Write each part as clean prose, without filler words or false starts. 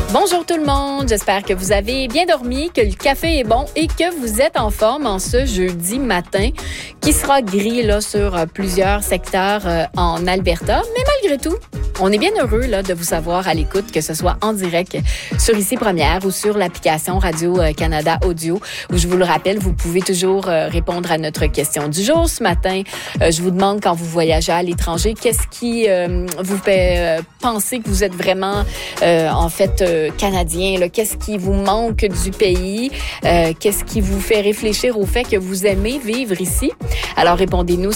Bonjour tout le monde, j'espère que vous avez bien dormi, que le café est bon et que vous êtes en forme en ce jeudi matin qui sera gris là, sur plusieurs secteurs en Alberta. Mais malgré tout, on est bien heureux là, de vous savoir à l'écoute, que ce soit en direct sur Ici Première ou sur l'application Radio-Canada Audio, où je vous le rappelle, vous pouvez toujours répondre à notre question du jour. Ce matin, je vous demande, quand vous voyagez à l'étranger, qu'est-ce qui vous fait penser que vous êtes vraiment, canadien, là? Qu'est-ce qui vous manque du pays? Qu'est-ce qui vous fait réfléchir au fait que vous aimez vivre ici? Alors, répondez-nous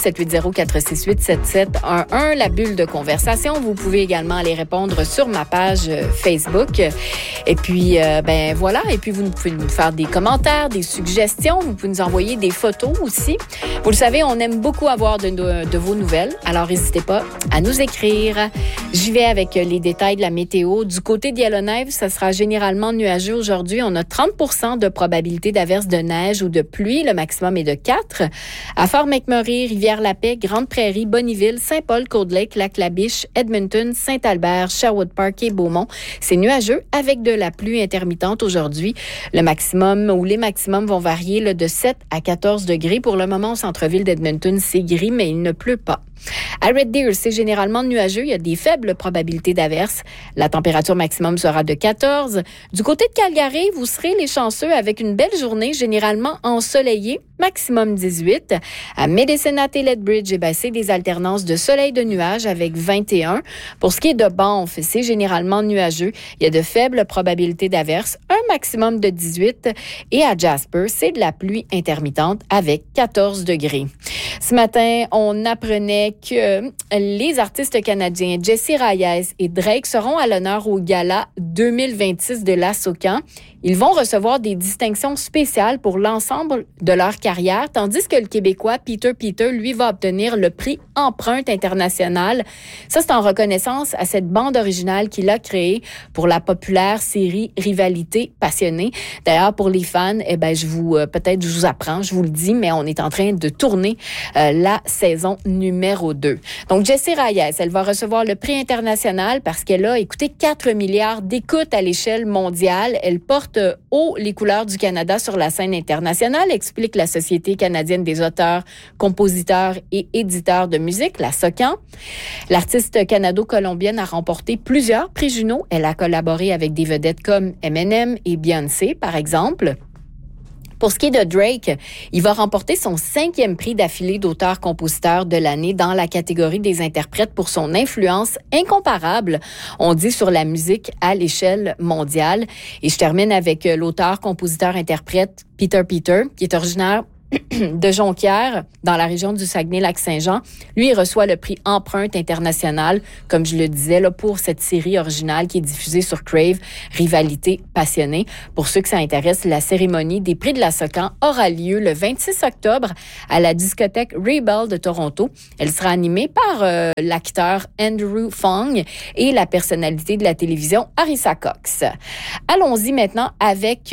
780-468-7711, la bulle de conversation. Vous pouvez également aller répondre sur ma page Facebook. Et puis, voilà. Et puis, vous pouvez nous faire des commentaires, des suggestions. Vous pouvez nous envoyer des photos aussi. Vous le savez, on aime beaucoup avoir de vos nouvelles. Alors, n'hésitez pas à nous écrire. J'y vais avec les détails de la météo. Du côté de Yellowknife, ça sera généralement nuageux aujourd'hui. On a 30% de probabilité d'averse de neige ou de pluie. Le maximum est de 4. À Fort McMurray, Rivière-la-Paix, Grande-Prairie, Bonnyville, Saint-Paul, Cold Lake, Lac-La-Biche, Edmonton, Saint-Albert, Sherwood Park et Beaumont. C'est nuageux avec de la pluie intermittente aujourd'hui. Le maximum ou les maximums vont varier là, de 7 à 14 degrés. Pour le moment, au centre-ville d'Edmonton, c'est gris, mais il ne pleut pas. À Red Deer, c'est généralement nuageux. Il y a des faibles probabilités d'averse. La température maximum sera de 14. Du côté de Calgary, vous serez les chanceux avec une belle journée, généralement ensoleillée, maximum 18. À Medicine Hat et Lethbridge, c'est des alternances de soleil et de nuages avec 21. Pour ce qui est de Banff, c'est généralement nuageux. Il y a de faibles probabilités d'averse, un maximum de 18. Et à Jasper, c'est de la pluie intermittente avec 14 degrés. Ce matin, on apprenait que les artistes canadiens Jesse Reyes et Drake seront à l'honneur au Gala 2026 de l'Assocan. Ils vont recevoir des distinctions spéciales pour l'ensemble de leur carrière, tandis que le Québécois Peter, lui, va obtenir le prix Empreinte internationale. Ça, c'est en reconnaissance à cette bande originale qu'il a créée pour la populaire série Rivalité passionnée. D'ailleurs, pour les fans, je vous apprends, je vous le dis, mais on est en train de tourner la saison numéro 2. Donc, Jesse Reyes, elle va recevoir le prix international parce qu'elle a écouté 4 milliards d'écoutes à l'échelle mondiale. Elle porte haut les couleurs du Canada sur la scène internationale, explique la Société canadienne des auteurs, compositeurs et éditeurs de musique, la SOCAN. L'artiste canado-colombienne a remporté plusieurs prix Juno. Elle a collaboré avec des vedettes comme Eminem et Beyoncé, par exemple. Pour ce qui est de Drake, il va remporter son 5e prix d'affilée d'auteur-compositeur de l'année dans la catégorie des interprètes pour son influence incomparable, on dit, sur la musique à l'échelle mondiale. Et je termine avec l'auteur-compositeur-interprète Peter, qui est originaire de Jonquière, dans la région du Saguenay-Lac-Saint-Jean. Lui, il reçoit le prix Empreinte internationale, comme je le disais, là, pour cette série originale qui est diffusée sur Crave, Rivalité passionnée. Pour ceux que ça intéresse, la cérémonie des prix de la SOCAN aura lieu le 26 octobre à la discothèque Rebel de Toronto. Elle sera animée par l'acteur Andrew Fong et la personnalité de la télévision Arisa Cox. Allons-y maintenant avec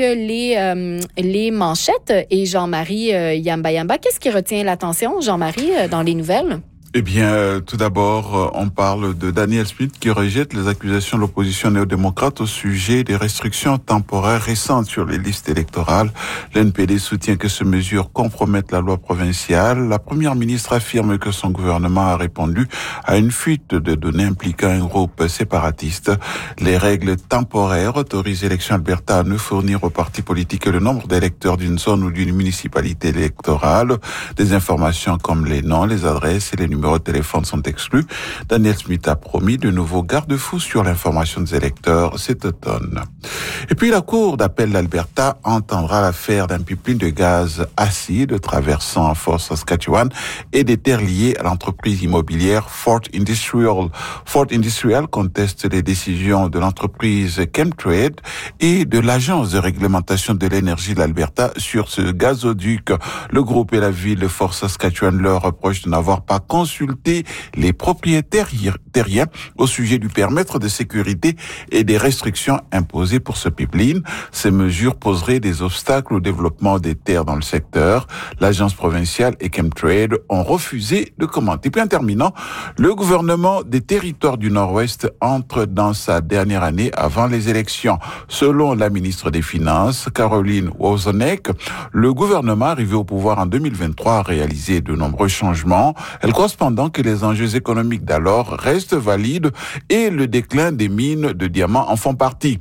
les manchettes et Jean-Marie Yamba. Qu'est-ce qui retient l'attention, Jean-Marie, dans les nouvelles? Eh bien, tout d'abord, on parle de Daniel Smith qui rejette les accusations de l'opposition néo-démocrate au sujet des restrictions temporaires récentes sur les listes électorales. L'NPD soutient que ces mesures compromettent la loi provinciale. La première ministre affirme que son gouvernement a répondu à une fuite de données impliquant un groupe séparatiste. Les règles temporaires autorisent Élections Alberta à ne fournir aux partis politiques que le nombre d'électeurs d'une zone ou d'une municipalité électorale. Des informations comme les noms, les adresses et les numéros de téléphone sont exclus. Daniel Smith a promis de nouveaux garde-fous sur l'information des électeurs cet automne. Et puis la Cour d'appel d'Alberta entendra l'affaire d'un pipeline de gaz acide traversant Fort Saskatchewan et des terres liées à l'entreprise immobilière Fort Industrial. Fort Industrial conteste les décisions de l'entreprise Chemtrade et de l'Agence de réglementation de l'énergie de l'Alberta sur ce gazoduc. Le groupe et la ville de Fort Saskatchewan leur reprochent de n'avoir pas consulté consulter les propriétaires terriens au sujet du périmètre de sécurité et des restrictions imposées pour ce pipeline. Ces mesures poseraient des obstacles au développement des terres dans le secteur. L'agence provinciale et Chemtrade ont refusé de commenter. Puis en terminant, le gouvernement des territoires du Nord-Ouest entre dans sa dernière année avant les élections. Selon la ministre des Finances, Caroline Wozonek, le gouvernement arrivé au pouvoir en 2023 a réalisé de nombreux changements. Elle croit cependant que les enjeux économiques d'alors restent valides et le déclin des mines de diamants en fait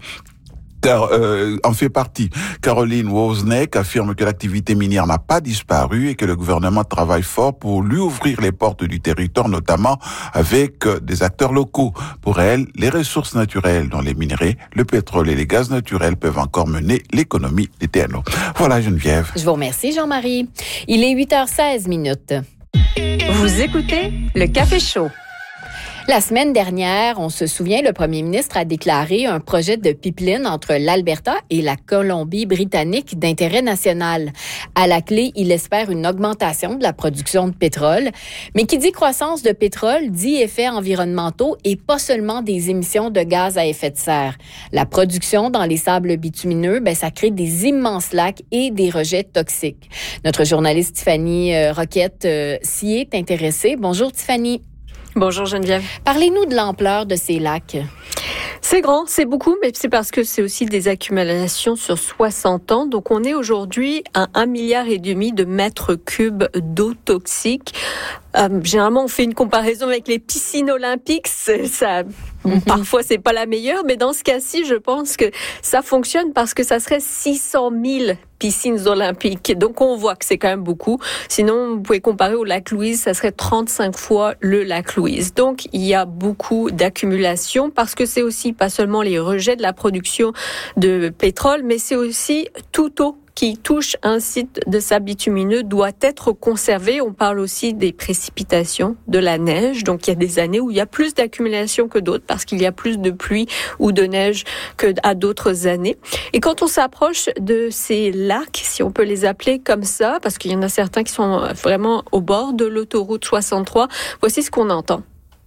partie. Caroline Wozonek affirme que l'activité minière n'a pas disparu et que le gouvernement travaille fort pour lui ouvrir les portes du territoire, notamment avec des acteurs locaux. Pour elle, les ressources naturelles, dont les minerais, le pétrole et les gaz naturels, peuvent encore mener l'économie des TNO. Voilà, Geneviève. Je vous remercie, Jean-Marie. Il est 8h16. Vous écoutez le Café Chaud. La semaine dernière, on se souvient, le premier ministre a déclaré un projet de pipeline entre l'Alberta et la Colombie-Britannique d'intérêt national. À la clé, il espère une augmentation de la production de pétrole. Mais qui dit croissance de pétrole dit effets environnementaux et pas seulement des émissions de gaz à effet de serre. La production dans les sables bitumineux, ça crée des immenses lacs et des rejets toxiques. Notre journaliste Tiffany Roquette s'y est intéressée. Bonjour Tiffany. Bonjour Geneviève. Parlez-nous de l'ampleur de ces lacs. C'est grand, c'est beaucoup, mais c'est parce que c'est aussi des accumulations sur 60 ans. Donc on est aujourd'hui à 1,5 milliard de mètres cubes d'eau toxique. Généralement, on fait une comparaison avec les piscines olympiques. Parfois, c'est pas la meilleure, mais dans ce cas-ci, je pense que ça fonctionne parce que ça serait 600 000 piscines olympiques. Donc, on voit que c'est quand même beaucoup. Sinon, vous pouvez comparer au lac Louise, ça serait 35 fois le lac Louise. Donc, il y a beaucoup d'accumulation parce que c'est aussi pas seulement les rejets de la production de pétrole, mais c'est aussi toute eau qui touche un site de sable bitumineux doit être conservé. On parle aussi des précipitations, de la neige. Donc, il y a des années où il y a plus d'accumulation que d'autres parce qu'il y a plus de pluie ou de neige que à d'autres années. Et quand on s'approche de ces lacs, si on peut les appeler comme ça, parce qu'il y en a certains qui sont vraiment au bord de l'autoroute 63, voici ce qu'on entend.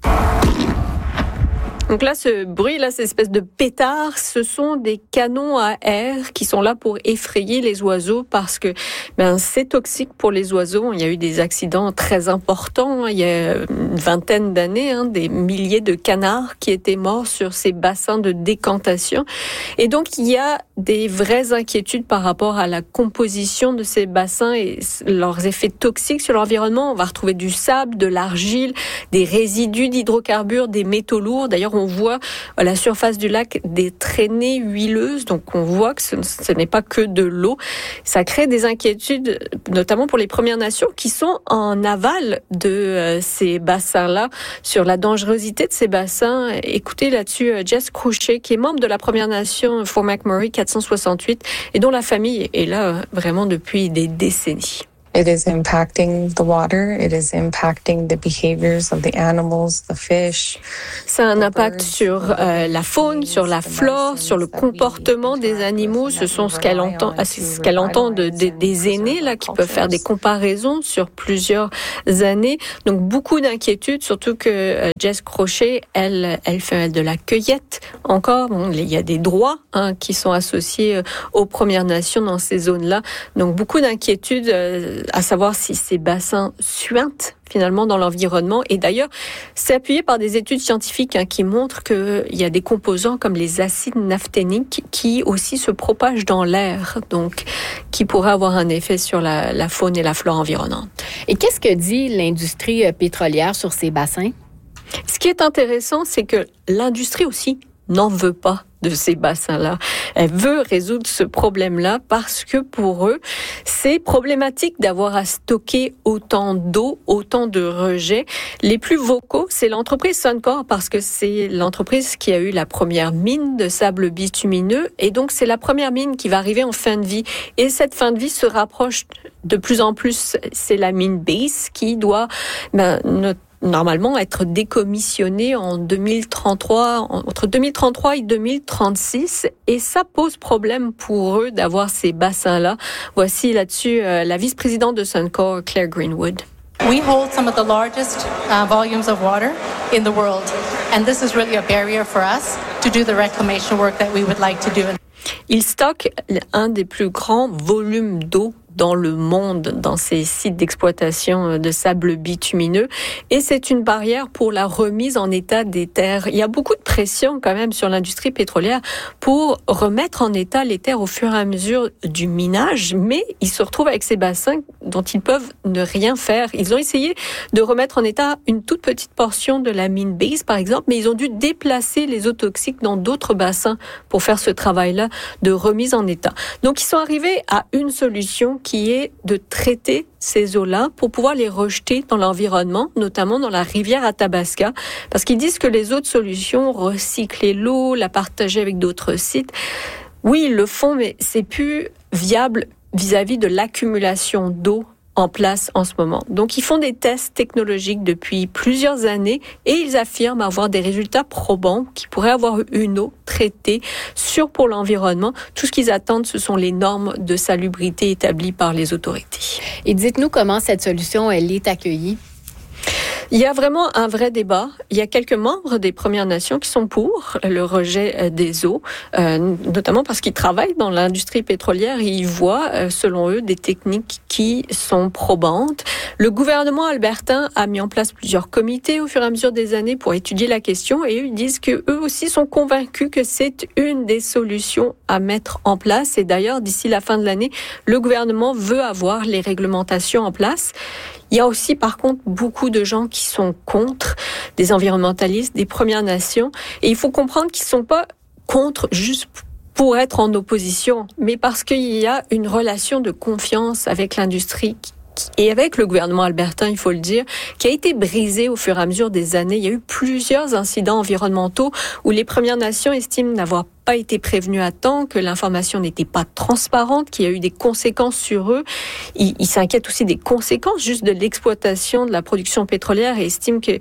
Donc là, ce bruit-là, cette espèce de pétard, ce sont des canons à air qui sont là pour effrayer les oiseaux parce que c'est toxique pour les oiseaux. Il y a eu des accidents très importants il y a une vingtaine d'années, des milliers de canards qui étaient morts sur ces bassins de décantation. Et donc, il y a des vraies inquiétudes par rapport à la composition de ces bassins et leurs effets toxiques sur l'environnement. On va retrouver du sable, de l'argile, des résidus d'hydrocarbures, des métaux lourds. D'ailleurs, on voit à la surface du lac des traînées huileuses, donc on voit que ce n'est pas que de l'eau. Ça crée des inquiétudes, notamment pour les Premières Nations qui sont en aval de ces bassins-là, sur la dangerosité de ces bassins. Écoutez là-dessus Jess Crochet, qui est membre de la Première Nation Fort McMurray 468 et dont la famille est là vraiment depuis des décennies. It is impacting the water. It is impacting the behaviors of the animals, the fish. Ça a un impact sur la faune, sur la flore, sur le comportement des animaux. Ce sont ce qu'elle entend des aînés là qui peuvent faire des comparaisons sur plusieurs années. Donc beaucoup d'inquiétudes, surtout que Jess Crochet, elle fait de la cueillette encore. Bon, il y a des droits qui sont associés aux Premières Nations dans ces zones-là. Donc beaucoup d'inquiétudes à savoir si ces bassins suintent finalement dans l'environnement. Et d'ailleurs, c'est appuyé par des études scientifiques qui montrent qu'il y a des composants comme les acides naphthéniques qui aussi se propagent dans l'air, donc qui pourraient avoir un effet sur la faune et la flore environnante. Et qu'est-ce que dit l'industrie pétrolière sur ces bassins? Ce qui est intéressant, c'est que l'industrie aussi n'en veut pas de ces bassins-là. Elle veut résoudre ce problème-là parce que pour eux, c'est problématique d'avoir à stocker autant d'eau, autant de rejets. Les plus vocaux, c'est l'entreprise Suncor parce que c'est l'entreprise qui a eu la première mine de sable bitumineux et donc c'est la première mine qui va arriver en fin de vie. Et cette fin de vie se rapproche de plus en plus. C'est la mine Base qui doit normalement être décommissionné en 2033, entre 2033 et 2036. Et ça pose problème pour eux d'avoir ces bassins-là. Voici là-dessus la vice-présidente de Suncor, Claire Greenwood. We hold some of the largest volumes of water in the world, and this is really a barrier for us to do the reclamation work that we would like to do. Il stocke un des plus grands volumes d'eau dans le monde, dans ces sites d'exploitation de sable bitumineux. Et c'est une barrière pour la remise en état des terres. Il y a beaucoup de pression quand même sur l'industrie pétrolière pour remettre en état les terres au fur et à mesure du minage, mais ils se retrouvent avec ces bassins dont ils peuvent ne rien faire. Ils ont essayé de remettre en état une toute petite portion de la mine Base, par exemple, mais ils ont dû déplacer les eaux toxiques dans d'autres bassins pour faire ce travail-là de remise en état. Donc, ils sont arrivés à une solution qui est de traiter ces eaux-là pour pouvoir les rejeter dans l'environnement, notamment dans la rivière Athabasca, parce qu'ils disent que les autres solutions, recycler l'eau, la partager avec d'autres sites, oui, ils le font, mais c'est plus viable vis-à-vis de l'accumulation d'eau en place en ce moment. Donc, ils font des tests technologiques depuis plusieurs années et ils affirment avoir des résultats probants qui pourraient avoir une eau traitée sûre pour l'environnement. Tout ce qu'ils attendent, ce sont les normes de salubrité établies par les autorités. Et dites-nous comment cette solution, elle est accueillie? Il y a vraiment un vrai débat. Il y a quelques membres des Premières Nations qui sont pour le rejet des eaux, notamment parce qu'ils travaillent dans l'industrie pétrolière et ils voient, selon eux, des techniques qui sont probantes. Le gouvernement albertain a mis en place plusieurs comités au fur et à mesure des années pour étudier la question et ils disent que eux aussi sont convaincus que c'est une des solutions à mettre en place. Et d'ailleurs, d'ici la fin de l'année, le gouvernement veut avoir les réglementations en place. Il y a aussi, par contre, beaucoup de gens qui sont contre, des environnementalistes, des Premières Nations. Et il faut comprendre qu'ils ne sont pas contre juste pour être en opposition, mais parce qu'il y a une relation de confiance avec l'industrie et avec le gouvernement albertain, il faut le dire, qui a été brisé au fur et à mesure des années. Il y a eu plusieurs incidents environnementaux où les Premières Nations estiment n'avoir pas été prévenus à temps, que l'information n'était pas transparente, qu'il y a eu des conséquences sur eux. Ils s'inquiètent aussi des conséquences juste de l'exploitation de la production pétrolière et estiment que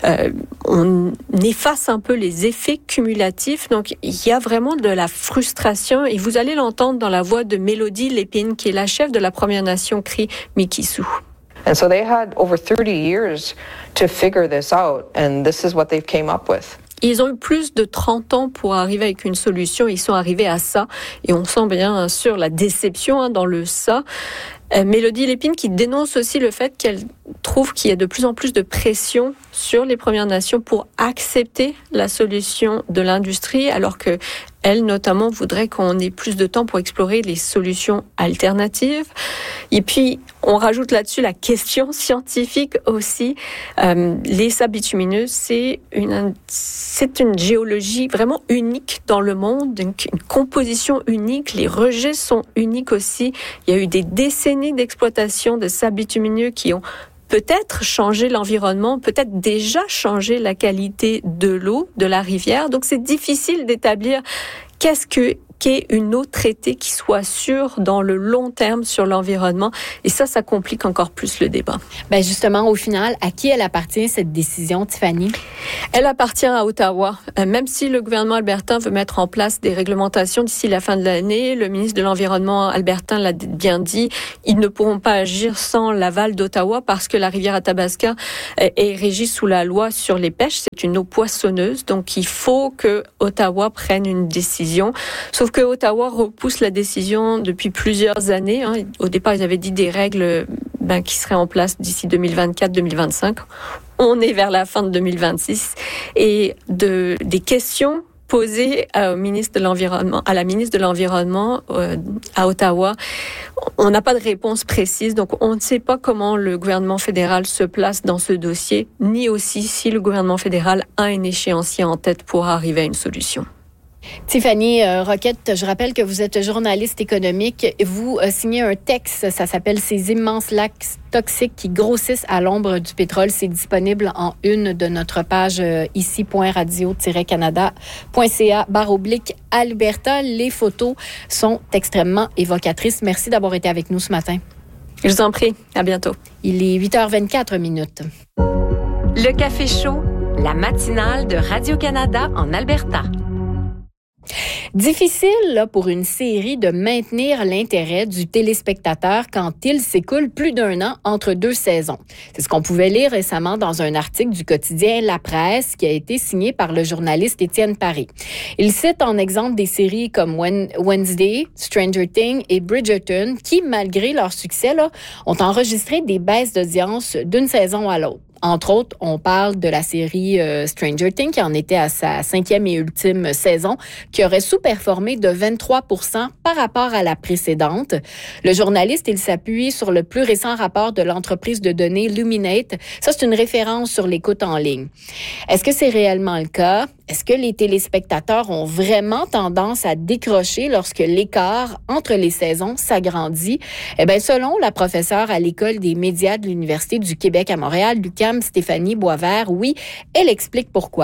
on efface un peu les effets cumulatifs. Donc, il y a vraiment de la frustration et vous allez l'entendre dans la voix de Mélodie Lépine, qui est la chef de la Première Nation Cri Mikisew. And so they had over 30 years to figure this out, and this is what they've came up with. Ils ont eu plus de 30 ans pour arriver avec une solution. Ils sont arrivés à ça. Et on sent bien sûr la déception dans le ça. Mélodie Lépine qui dénonce aussi le fait qu'elle trouve qu'il y a de plus en plus de pression sur les Premières Nations pour accepter la solution de l'industrie, alors que elle, notamment, voudrait qu'on ait plus de temps pour explorer les solutions alternatives. Et puis, on rajoute là-dessus la question scientifique aussi. Les sables bitumineux, c'est une géologie vraiment unique dans le monde, une composition unique. Les rejets sont uniques aussi. Il y a eu des décennies d'exploitation de sables bitumineux qui ont peut-être changer l'environnement, peut-être déjà changer la qualité de l'eau, de la rivière. Donc, c'est difficile d'établir qu'est une eau traitée qui soit sûre dans le long terme sur l'environnement. Et ça complique encore plus le débat. Ben justement, au final, à qui elle appartient cette décision, Tiffany? Elle appartient à Ottawa. Même si le gouvernement albertain veut mettre en place des réglementations d'ici la fin de l'année, le ministre de l'Environnement albertain l'a bien dit, ils ne pourront pas agir sans l'aval d'Ottawa parce que la rivière Athabasca est régie sous la loi sur les pêches. C'est une eau poissonneuse, donc il faut que Ottawa prenne une décision. Sauf que Ottawa repousse la décision depuis plusieurs années. Au départ, ils avaient dit des règles qui seraient en place d'ici 2024-2025. On est vers la fin de 2026. Et des questions posées à la ministre de l'Environnement à Ottawa, on n'a pas de réponse précise. Donc, on ne sait pas comment le gouvernement fédéral se place dans ce dossier, ni aussi si le gouvernement fédéral a un échéancier en tête pour arriver à une solution. Tiffany Roquette, je rappelle que vous êtes journaliste économique. Vous signez un texte, ça s'appelle « Ces immenses lacs toxiques qui grossissent à l'ombre du pétrole ». C'est disponible en une de notre page ici.radio-canada.ca/Alberta. Les photos sont extrêmement évocatrices. Merci d'avoir été avec nous ce matin. Je vous en prie. À bientôt. Il est 8h24. Le Café Chaud, la matinale de Radio-Canada en Alberta. Difficile là, pour une série de maintenir l'intérêt du téléspectateur quand il s'écoule plus d'1 an entre 2 saisons. C'est ce qu'on pouvait lire récemment dans un article du quotidien La Presse qui a été signé par le journaliste Étienne Paré. Il cite en exemple des séries comme Wednesday, Stranger Things et Bridgerton qui, malgré leur succès, là, ont enregistré des baisses d'audience d'une saison à l'autre. Entre autres, on parle de la série Stranger Things qui en était à sa 5e et ultime saison, qui aurait sous-performé de 23% par rapport à la précédente. Le journaliste, il s'appuie sur le plus récent rapport de l'entreprise de données Luminate. Ça, c'est une référence sur l'écoute en ligne. Est-ce que c'est réellement le cas? Est-ce que les téléspectateurs ont vraiment tendance à décrocher lorsque l'écart entre les saisons s'agrandit? Eh bien, selon la professeure à l'École des médias de l'Université du Québec à Montréal, l'UQAM, Stéphanie Boisvert, oui, elle explique pourquoi.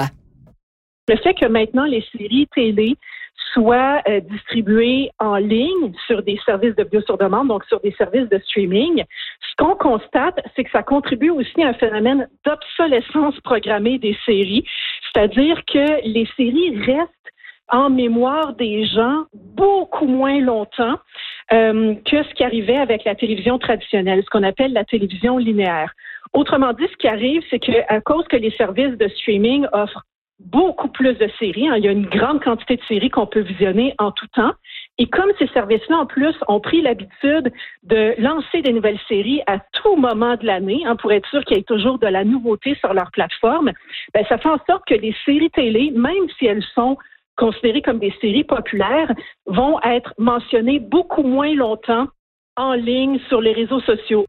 Le fait que maintenant les séries télé soient distribuées en ligne sur des services de vidéo sur demande, donc sur des services de streaming, ce qu'on constate, c'est que ça contribue aussi à un phénomène d'obsolescence programmée des séries, c'est-à-dire que les séries restent en mémoire des gens beaucoup moins longtemps que ce qui arrivait avec la télévision traditionnelle, ce qu'on appelle la télévision linéaire. Autrement dit, ce qui arrive, c'est qu'à cause que les services de streaming offrent beaucoup plus de séries, il y a une grande quantité de séries qu'on peut visionner en tout temps, et comme ces services-là, en plus, ont pris l'habitude de lancer des nouvelles séries à tout moment de l'année, pour être sûr qu'il y ait toujours de la nouveauté sur leur plateforme, ça fait en sorte que les séries télé, même si elles sont considérées comme des séries populaires, vont être mentionnées beaucoup moins longtemps en ligne sur les réseaux sociaux.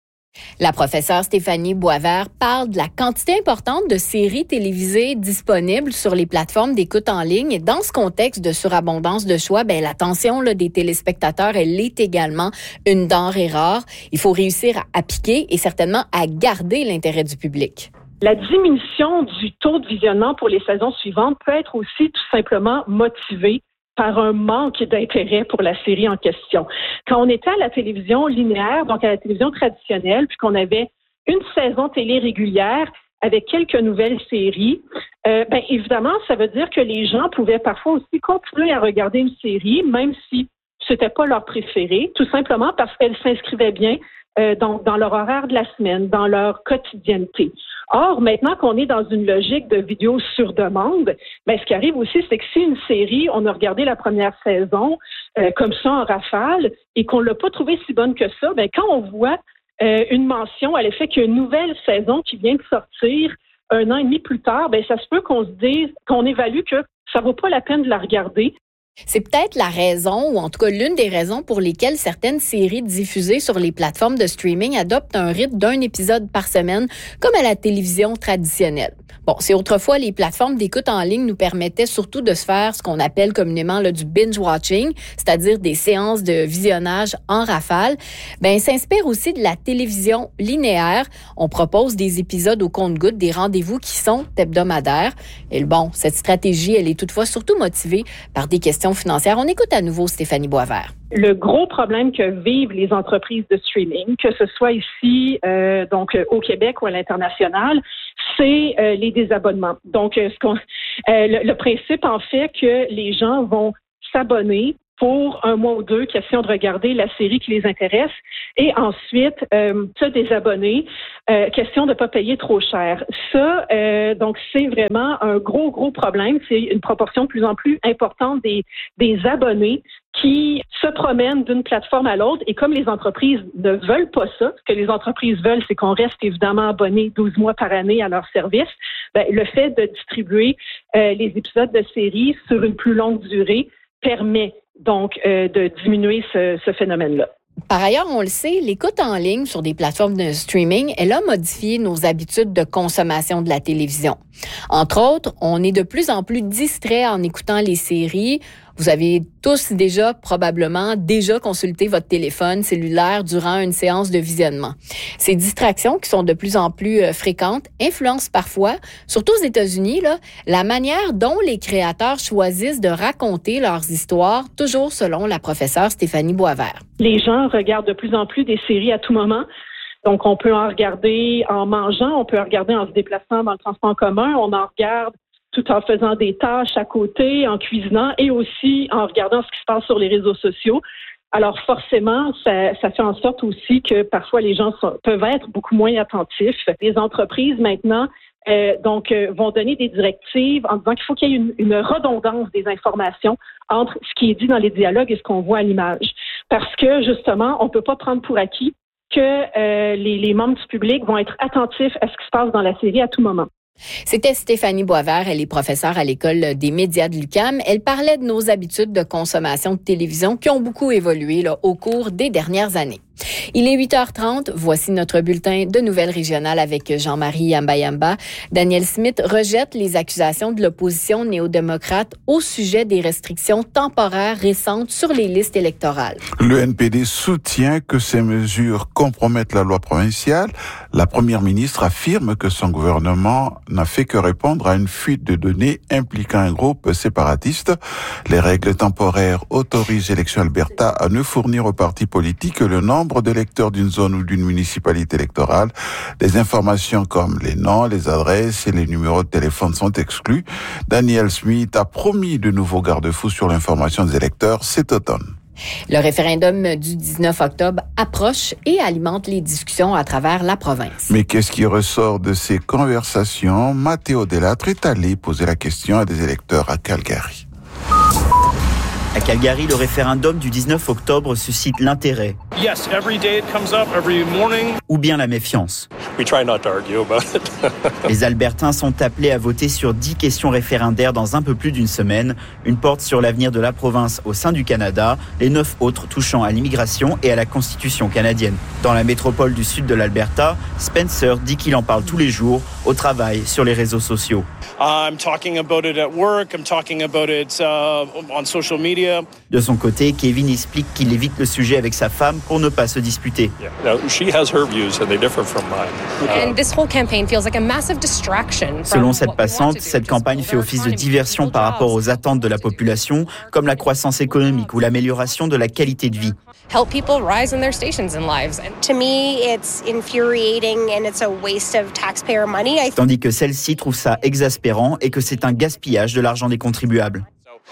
La professeure Stéphanie Boisvert parle de la quantité importante de séries télévisées disponibles sur les plateformes d'écoute en ligne. Et dans ce contexte de surabondance de choix, l'attention des téléspectateurs, elle est également une denrée rare. Il faut réussir à piquer et certainement à garder l'intérêt du public. La diminution du taux de visionnement pour les saisons suivantes peut être aussi tout simplement motivée par un manque d'intérêt pour la série en question. Quand on était à la télévision linéaire, donc à la télévision traditionnelle, puis qu'on avait une saison télé régulière avec quelques nouvelles séries, évidemment, ça veut dire que les gens pouvaient parfois aussi continuer à regarder une série, même si c'était pas leur préféré, tout simplement parce qu'elle s'inscrivait bien dans leur horaire de la semaine, dans leur quotidienneté. Or, maintenant qu'on est dans une logique de vidéo sur demande, ce qui arrive aussi, c'est que si une série, on a regardé la première saison comme ça en rafale et qu'on l'a pas trouvée si bonne que ça, quand on voit une mention à l'effet qu'il y a une nouvelle saison qui vient de sortir 1 an et demi plus tard, ça se peut qu'on se dise, qu'on évalue que ça vaut pas la peine de la regarder. C'est peut-être la raison, ou en tout cas l'une des raisons pour lesquelles certaines séries diffusées sur les plateformes de streaming adoptent un rythme d'1 épisode par semaine, comme à la télévision traditionnelle. Bon, c'est autrefois les plateformes d'écoute en ligne nous permettaient surtout de se faire ce qu'on appelle communément du binge-watching, c'est-à-dire des séances de visionnage en rafale. S'inspire aussi de la télévision linéaire. On propose des épisodes au compte-gouttes, des rendez-vous qui sont hebdomadaires. Et cette stratégie, elle est toutefois surtout motivée par des questions financières. On écoute à nouveau Stéphanie Boisvert. Le gros problème que vivent les entreprises de streaming, que ce soit ici, au Québec ou à l'international, c'est les désabonnements. Donc, le principe, en fait, que les gens vont s'abonner pour 1 mois ou 2, question de regarder la série qui les intéresse, et ensuite se désabonner, question de ne pas payer trop cher. Ça, donc, c'est vraiment un gros problème. C'est une proportion de plus en plus importante des abonnés qui se promènent d'une plateforme à l'autre, et comme les entreprises ne veulent pas ça, ce que les entreprises veulent, c'est qu'on reste évidemment abonné 12 mois par année à leur service, le fait de distribuer les épisodes de séries sur une plus longue durée permet donc de diminuer ce phénomène-là. Par ailleurs, on le sait, l'écoute en ligne sur des plateformes de streaming, elle a modifié nos habitudes de consommation de la télévision. Entre autres, on est de plus en plus distrait en écoutant les séries. Vous avez tous probablement consulté votre téléphone cellulaire durant une séance de visionnement. Ces distractions qui sont de plus en plus fréquentes influencent parfois, surtout aux États-Unis, la manière dont les créateurs choisissent de raconter leurs histoires, toujours selon la professeure Stéphanie Boisvert. Les gens regardent de plus en plus des séries à tout moment. Donc, on peut en regarder en mangeant, on peut en regarder en se déplaçant dans le transport en commun, on en regarde tout en faisant des tâches à côté, en cuisinant et aussi en regardant ce qui se passe sur les réseaux sociaux. Alors forcément, ça fait en sorte aussi que parfois les gens peuvent être beaucoup moins attentifs. Les entreprises maintenant vont donner des directives en disant qu'il faut qu'il y ait une redondance des informations entre ce qui est dit dans les dialogues et ce qu'on voit à l'image. Parce que justement, on ne peut pas prendre pour acquis que les membres du public vont être attentifs à ce qui se passe dans la série à tout moment. C'était Stéphanie Boisvert, elle est professeure à l'École des médias de l'UQAM. Elle parlait de nos habitudes de consommation de télévision qui ont beaucoup évolué au cours des dernières années. Il est 8h30. Voici notre bulletin de nouvelles régionales avec Jean-Marie Yamba-Yamba. Daniel Smith rejette les accusations de l'opposition néo-démocrate au sujet des restrictions temporaires récentes sur les listes électorales. Le NPD soutient que ces mesures compromettent la loi provinciale. La première ministre affirme que son gouvernement n'a fait que répondre à une fuite de données impliquant un groupe séparatiste. Les règles temporaires autorisent Élections Alberta à ne fournir aux partis politiques que le nombre d'électeurs d'une zone ou d'une municipalité électorale. Des informations comme les noms, les adresses et les numéros de téléphone sont exclus. Daniel Smith a promis de nouveaux garde-fous sur l'information des électeurs cet automne. Le référendum du 19 octobre approche et alimente les discussions à travers la province. Mais qu'est-ce qui ressort de ces conversations? Matteo Delattre est allé poser la question à des électeurs à Calgary. À Calgary, le référendum du 19 octobre suscite l'intérêt. Yes, every day it comes up, every morning. Ou bien la méfiance. We try not to argue about it. Les Albertains sont appelés à voter sur 10 questions référendaires dans un peu plus d'une semaine. Une porte sur l'avenir de la province au sein du Canada, les 9 autres touchant à l'immigration et à la Constitution canadienne. Dans la métropole du sud de l'Alberta, Spencer dit qu'il en parle tous les jours, au travail, sur les réseaux sociaux. I'm talking about it at work, I'm talking about it on social media. De son côté, Kevin explique qu'il évite le sujet avec sa femme pour ne pas se disputer. Selon cette passante, cette campagne fait office de diversion par rapport aux attentes de la population, comme la croissance économique ou l'amélioration de la qualité de vie. Help people rise in their stations and lives. To me, it's infuriating and it's a waste of taxpayer money. Tandis que celle-ci trouve ça exaspérant et que c'est un gaspillage de l'argent des contribuables.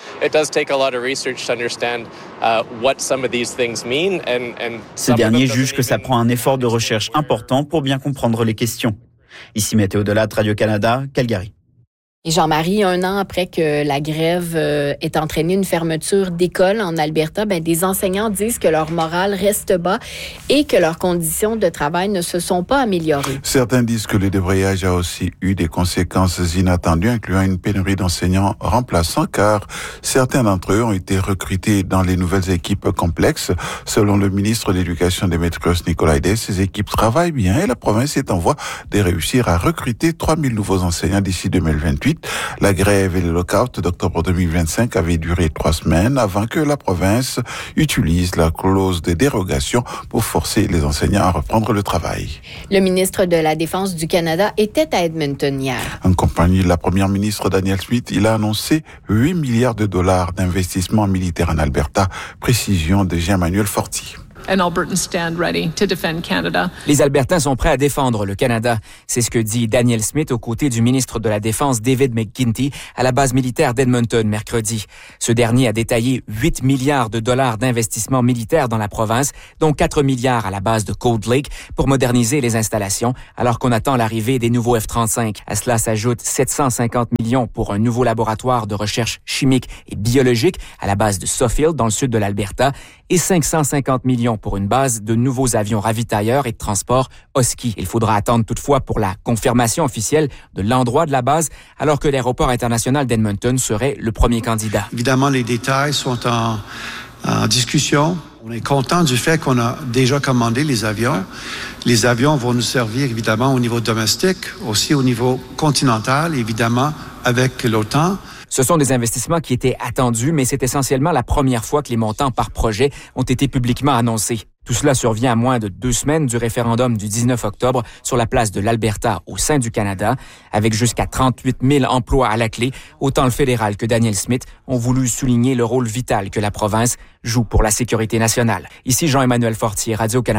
Ces derniers jugent que ça prend un effort de recherche important pour bien comprendre les questions. Ici Météo Delattre, Radio-Canada, Calgary. Et Jean-Marie, 1 an après que la grève ait entraîné une fermeture d'écoles en Alberta, des enseignants disent que leur morale reste bas et que leurs conditions de travail ne se sont pas améliorées. Certains disent que le débrayage a aussi eu des conséquences inattendues, incluant une pénurie d'enseignants remplaçants, car certains d'entre eux ont été recrutés dans les nouvelles équipes complexes. Selon le ministre de l'Éducation, Démétrios Nicolaides, ces équipes travaillent bien et la province est en voie de réussir à recruter 3000 nouveaux enseignants d'ici 2028. La grève et le lock-out d'octobre 2025 avaient duré 3 semaines avant que la province utilise la clause de dérogation pour forcer les enseignants à reprendre le travail. Le ministre de la Défense du Canada était à Edmonton hier. En compagnie de la première ministre Daniel Smith, il a annoncé 8 milliards de dollars d'investissement militaire en Alberta. Précision de Jean-Manuel Forti. Les Albertains sont prêts à défendre le Canada. C'est ce que dit Daniel Smith aux côtés du ministre de la Défense David McGuinty à la base militaire d'Edmonton mercredi. Ce dernier a détaillé 8 milliards de dollars d'investissement militaire dans la province, dont 4 milliards à la base de Cold Lake pour moderniser les installations, alors qu'on attend l'arrivée des nouveaux F-35. À cela s'ajoute 750 millions pour un nouveau laboratoire de recherche chimique et biologique à la base de Suffield dans le sud de l'Alberta et 550 millions pour une base de nouveaux avions ravitailleurs et de transport Husky. Il faudra attendre toutefois pour la confirmation officielle de l'endroit de la base, alors que l'aéroport international d'Edmonton serait le premier candidat. Évidemment, les détails sont en discussion. On est content du fait qu'on a déjà commandé les avions. Les avions vont nous servir évidemment au niveau domestique, aussi au niveau continental, évidemment avec l'OTAN. Ce sont des investissements qui étaient attendus, mais c'est essentiellement la première fois que les montants par projet ont été publiquement annoncés. Tout cela survient à moins de 2 semaines du référendum du 19 octobre sur la place de l'Alberta au sein du Canada. Avec jusqu'à 38 000 emplois à la clé, autant le fédéral que Daniel Smith ont voulu souligner le rôle vital que la province joue pour la sécurité nationale. Ici Jean-Emmanuel Fortier, Radio-Canada,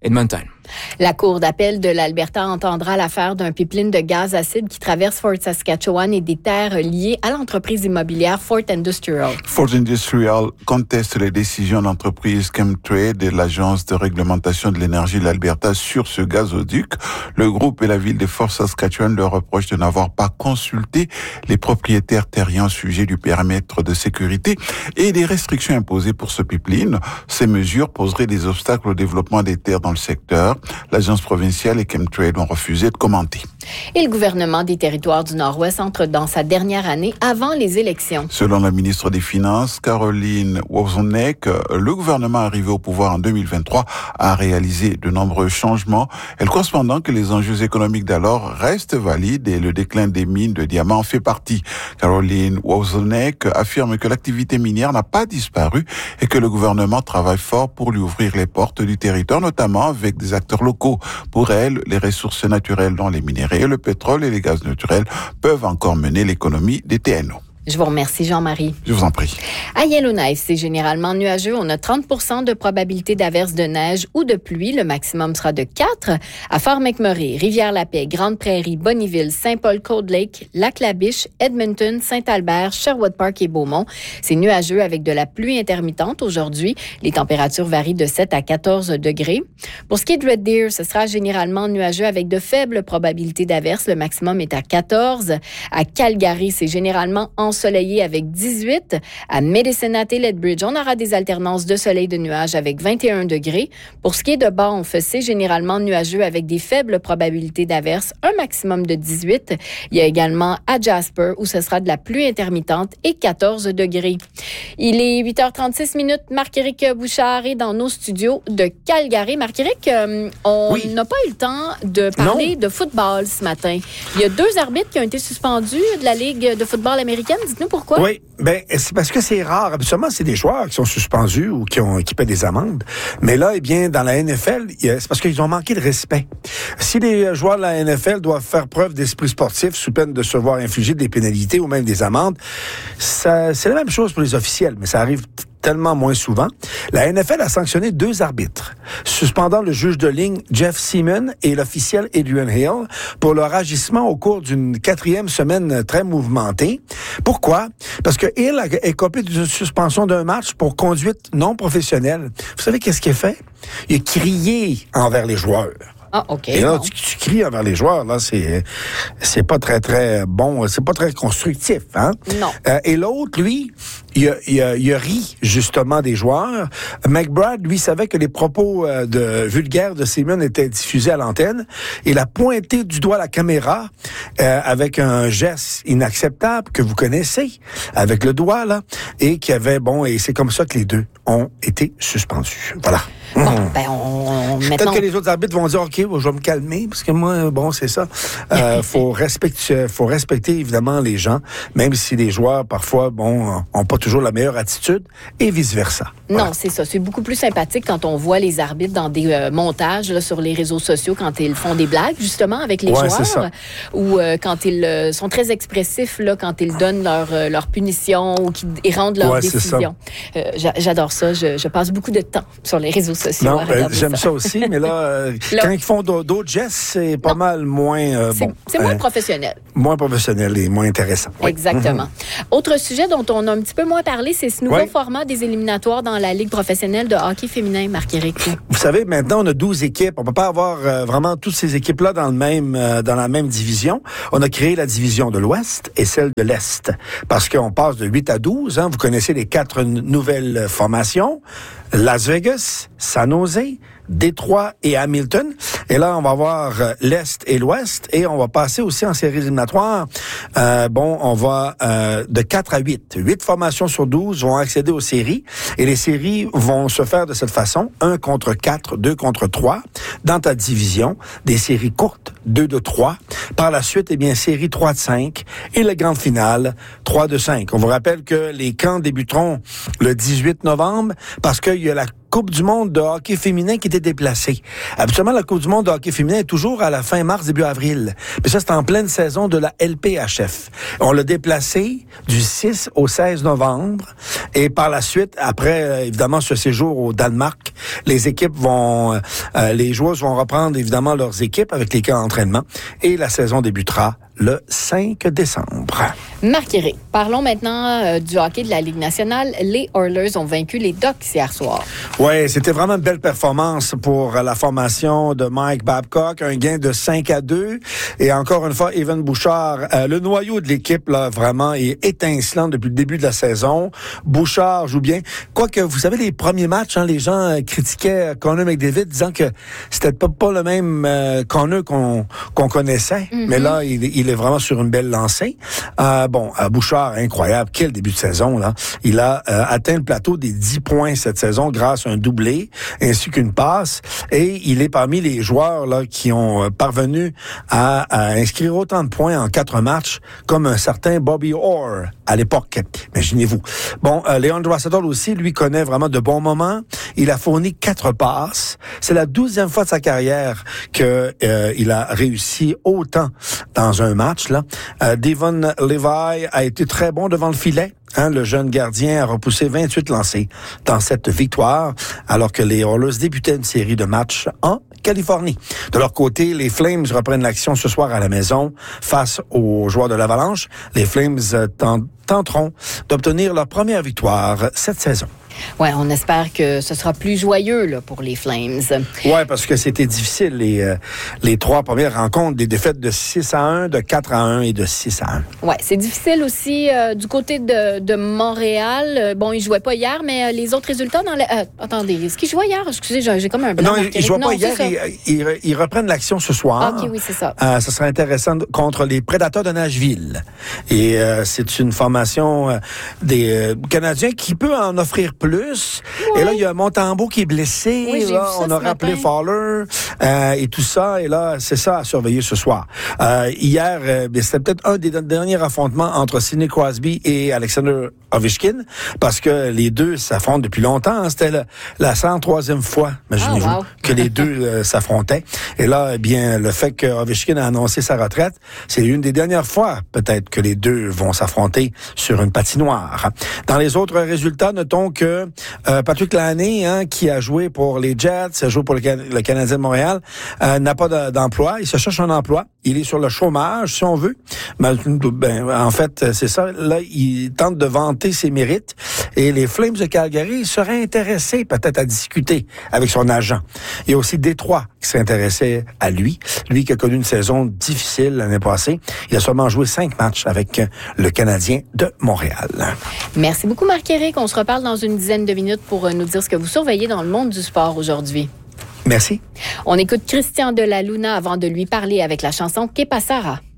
Edmonton. La Cour d'appel de l'Alberta entendra l'affaire d'un pipeline de gaz acide qui traverse Fort Saskatchewan et des terres liées à l'entreprise immobilière Fort Industrial. Fort Industrial conteste les décisions d'entreprise Chemtrade et l'Agence de réglementation de l'énergie de l'Alberta sur ce gazoduc. Le groupe et la ville de Fort Saskatchewan leur reprochent de n'avoir pas consulté les propriétaires terriens au sujet du périmètre de sécurité et des restrictions imposées pour ce pipeline. Ces mesures poseraient des obstacles au développement des terres dans le secteur. L'agence provinciale et Chemtrade ont refusé de commenter. Et le gouvernement des Territoires du Nord-Ouest entre dans sa dernière année avant les élections. Selon la ministre des Finances, Caroline Wozniak, le gouvernement arrivé au pouvoir en 2023 a réalisé de nombreux changements. Elle croit cependant que les enjeux économiques d'alors restent valides et le déclin des mines de diamants en fait partie. Caroline Wozniak affirme que l'activité minière n'a pas disparu et que le gouvernement travaille fort pour lui ouvrir les portes du territoire, notamment avec des acteurs locaux. Pour elle, les ressources naturelles dont les minéraux, le pétrole et les gaz naturels peuvent encore mener l'économie des TNO. Je vous remercie, Jean-Marie. Je vous en prie. À Yellowknife, c'est généralement nuageux. On a 30% de probabilité d'averse de neige ou de pluie. Le maximum sera de 4. À Fort McMurray, Rivière-la-Paix, Grande-Prairie, Bonnyville, Saint-Paul-Cold Lake, Lac-la-Biche, Edmonton, Saint-Albert, Sherwood Park et Beaumont. C'est nuageux avec de la pluie intermittente aujourd'hui. Les températures varient de 7 à 14 degrés. Pour ce qui est de Red Deer, ce sera généralement nuageux avec de faibles probabilités d'averse. Le maximum est à 14. À Calgary, c'est généralement ensoleillé avec 18. À Medicine Hat et Lethbridge, on aura des alternances de soleil et de nuages avec 21 degrés. Pour ce qui est de Banff, c'est généralement nuageux avec des faibles probabilités d'averse, un maximum de 18. Il y a également à Jasper où ce sera de la pluie intermittente et 14 degrés. Il est 8h36. Marc-Éric Bouchard est dans nos studios de Calgary. Marc-Éric, on n'a pas eu le temps de parler de football ce matin. Il y a 2 arbitres qui ont été suspendus de la Ligue de football américaine. Dites-nous pourquoi. Oui, c'est parce que c'est rare. Habituellement, c'est des joueurs qui sont suspendus ou qui paient des amendes. Mais là, dans la NFL, c'est parce qu'ils ont manqué de respect. Si les joueurs de la NFL doivent faire preuve d'esprit sportif sous peine de se voir infliger des pénalités ou même des amendes, c'est la même chose pour les officiels, mais ça arrive tellement moins souvent. La NFL a sanctionné 2 arbitres, suspendant le juge de ligne Jeff Seaman et l'officiel Adrian Hill pour leur agissement au cours d'une 4e semaine très mouvementée. Pourquoi? Parce que Hill a écopé d'une suspension d'un match pour conduite non professionnelle. Vous savez qu'est-ce qu'il a fait? Il a crié envers les joueurs. Ah, OK. Et là, tu cries envers les joueurs, là, c'est pas très, très bon, c'est pas très constructif, hein? Non. Et l'autre, lui, il a ri, justement, des joueurs. McBride, lui, savait que les propos vulgaires de Seaman étaient diffusés à l'antenne. Il a pointé du doigt la caméra avec un geste inacceptable que vous connaissez, avec le doigt, là, et qui avait, et c'est comme ça que les 2 ont été suspendus. Voilà. Bon, maintenant... Peut-être que les autres arbitres vont dire, OK, je vais me calmer, parce que moi, c'est ça. Faut respecter, évidemment, les gens, même si les joueurs, parfois, ont pas toujours la meilleure attitude, et vice-versa. Voilà. Non, c'est ça. C'est beaucoup plus sympathique quand on voit les arbitres dans des montages là, sur les réseaux sociaux, quand ils font des blagues, justement, avec les joueurs, ou quand ils sont très expressifs, là, quand ils donnent leur punition ou qu'ils rendent leur décision. J'adore ça. Je passe beaucoup de temps sur les réseaux sociaux. Non, j'aime ça aussi, mais là, quand ils font d'autres gestes, c'est pas mal moins c'est moins professionnel. Moins professionnel et moins intéressant. Oui. Exactement. Autre sujet dont on a un petit peu moins parlé, c'est ce nouveau format des éliminatoires dans la Ligue professionnelle de hockey féminin, Marc-Éric. Vous savez, maintenant, on a 12 équipes. On peut pas avoir vraiment toutes ces équipes-là dans la même division. On a créé la division de l'Ouest et celle de l'Est. Parce qu'on passe de 8 à 12. Vous connaissez les 4 nouvelles formations. Las Vegas, San Jose, Détroit et Hamilton. Et là, on va voir l'Est et l'Ouest. Et on va passer aussi en séries éliminatoires. On va de 4 à 8. 8 formations sur 12 vont accéder aux séries. Et les séries vont se faire de cette façon. 1 contre 4, 2 contre 3. Dans ta division, des séries courtes, 2 de 3. Par la suite, série 3 de 5. Et la grande finale, 3 de 5. On vous rappelle que les camps débuteront le 18 novembre parce qu'il y a la Coupe du monde de hockey féminin qui était déplacée. Habituellement, la Coupe du monde de hockey féminin est toujours à la fin mars, début avril. Mais ça, c'est en pleine saison de la LPHF. On l'a déplacé du 6 au 16 novembre Et par la suite, après, évidemment, ce séjour au Danemark, les joueuses vont reprendre, évidemment, leurs équipes avec les camps d'entraînement. Et la saison débutera le 5 décembre. Marc Héré, parlons maintenant du hockey de la Ligue nationale. Les Oilers ont vaincu les Ducks hier soir. Oui, c'était vraiment une belle performance pour la formation de Mike Babcock. Un gain de 5-2. Et encore une fois, Evan Bouchard, le noyau de l'équipe, là, vraiment, est étincelant depuis le début de la saison. Bouchard joue bien. Quoique, vous savez, les premiers matchs, les gens critiquaient Connor McDavid, disant que c'était pas le même Connor qu'on connaissait. Mm-hmm. Mais là, il est vraiment sur une belle lancée. Bouchard, incroyable. Quel début de saison, là. Il a atteint le plateau des 10 points cette saison grâce à un doublé ainsi qu'une passe. Et il est parmi les joueurs, là, qui ont parvenu à inscrire autant de points en 4 matchs comme un certain Bobby Orr à l'époque. Imaginez-vous. Leon Draisaitl aussi, lui, connaît vraiment de bons moments. Il a fourni 4 passes. C'est la 12e fois de sa carrière que il a réussi autant dans un match, là. Devon Levi a été très bon devant le filet. Le jeune gardien a repoussé 28 lancés dans cette victoire, alors que les Oilers débutaient une série de matchs en Californie. De leur côté, les Flames reprennent l'action ce soir à la maison face aux joueurs de l'Avalanche. Les Flames tenteront d'obtenir leur première victoire cette saison. Ouais, on espère que ce sera plus joyeux là, pour les Flames. Ouais, parce que c'était difficile les 3 premières rencontres, des défaites de 6-1, de 4-1 et de 6-1. Ouais, c'est difficile aussi du côté de Montréal. Ils jouaient pas hier, mais les autres résultats dans attendez, est-ce qu'ils jouaient hier? Excusez, j'ai comme un blanc. Non, ils jouaient pas hier. Ils reprennent l'action ce soir. OK, oui, c'est ça. Ça sera intéressant contre les Prédateurs de Nashville. Et c'est une formation des Canadiens qui peut en offrir plus. Ouais. Et là, il y a Montembeau qui est blessé. Oui, là, on a rappelé Fowler et tout ça. Et là, c'est ça à surveiller ce soir. Hier, c'était peut-être un des derniers affrontements entre Sidney Crosby et Alexander Ovechkin, parce que les deux s'affrontent depuis longtemps. C'était la 103e fois, imaginez-vous, que les deux s'affrontaient. Et là, le fait que Ovechkin a annoncé sa retraite, c'est une des dernières fois, peut-être, que les deux vont s'affronter sur une patinoire. Dans les autres résultats, notons que Patrick Laine, qui a joué pour les Jets, a joué pour le Canadien de Montréal, n'a pas d'emploi. Il se cherche un emploi. Il est sur le chômage, si on veut. En fait, c'est ça. Là, il tente de vanter ses mérites. Et les Flames de Calgary seraient intéressés peut-être à discuter avec son agent. Il y a aussi Détroit qui s'intéressait à lui. Lui qui a connu une saison difficile l'année passée. Il a seulement joué 5 matchs avec le Canadien de Montréal. Merci beaucoup, Marc-Éric. On se reparle dans une dizaine de minutes pour nous dire ce que vous surveillez dans le monde du sport aujourd'hui. Merci. On écoute Christian de la Luna avant de lui parler avec la chanson Que Passara.